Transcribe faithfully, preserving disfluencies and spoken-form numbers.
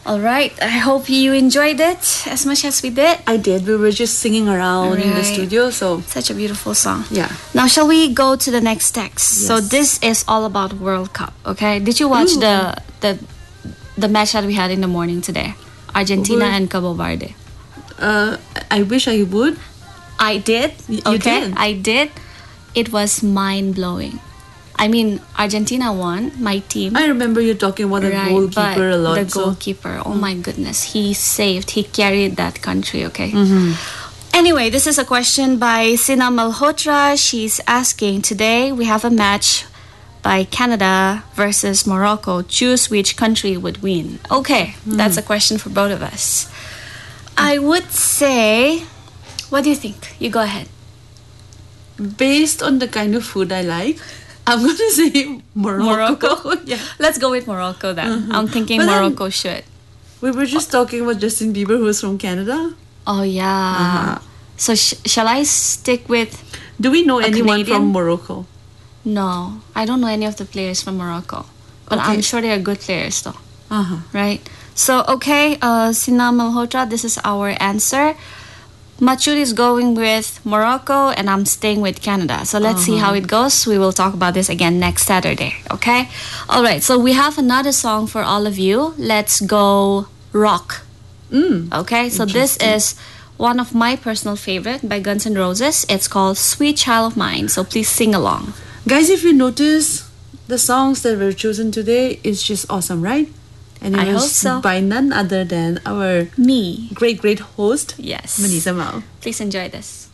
All right. I hope you enjoyed it as much as we did. I did. We were just singing around in the Right. studio, so Such a beautiful song. yeah. Now, shall we go to the next text? So Yes. this is all about World Cup. Okay. Did you watch Ooh. the the the match that we had in the morning today? Argentina Who- and Cabo Verde. Uh, I wish I would. I did. Y- you okay. did? I did. It was mind blowing. I mean, Argentina won. My team. I remember you talking about the Right, goalkeeper but a lot. The so- goalkeeper, oh my goodness, he saved, he carried that country, okay? Mm-hmm. Anyway, this is a question by Sina Malhotra. She's asking, today we have a match by Canada versus Morocco. Choose which country would win. Okay, Mm. that's a question for both of us. I would say, what do you think? You go ahead. Based on the kind of food I like, I'm gonna say Morocco. Morocco? Yeah. Let's go with Morocco then. I'm thinking But then- Morocco should. We were just talking about Justin Bieber, who's from Canada. Oh yeah. Uh-huh. So sh- shall I stick with? Do we know A anyone Canadian? from Morocco? No, I don't know any of the players from Morocco, but Okay. I'm sure they are good players though, Uh-huh. right? So okay, uh, Sina Malhotra, this is our answer. Machud is going with Morocco, and I'm staying with Canada. So let's see how it goes. We will talk about this again next Saturday. Okay. All right. So we have another song for all of you. Let's go rock. Mm. Okay, so this is one of my personal favorite by Guns N' Roses. It's called Sweet Child of Mine. So please sing along. Guys, if you notice, the songs that were chosen today is just awesome, right? And it I was hope so. by none other than our Me. great, great host, Yes. Manisa Mao. Please enjoy this.